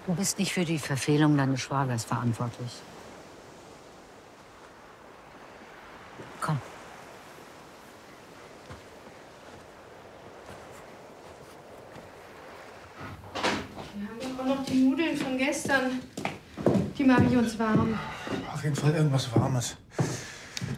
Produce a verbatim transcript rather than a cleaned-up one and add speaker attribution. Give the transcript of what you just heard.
Speaker 1: Du bist nicht für die Verfehlung deines Schwagers verantwortlich. Komm.
Speaker 2: Wir haben doch auch noch die Nudeln von gestern. Die mache ich uns warm.
Speaker 3: Auf jeden Fall irgendwas Warmes.